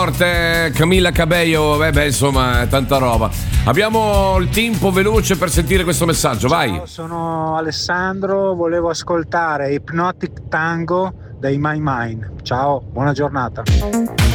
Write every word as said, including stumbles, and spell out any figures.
forte Camilla Cabello, beh, beh insomma tanta roba. Abbiamo il tempo veloce per sentire questo messaggio, vai. Ciao, sono Alessandro, volevo ascoltare Hypnotic Tango dei My Mind. Ciao, buona giornata.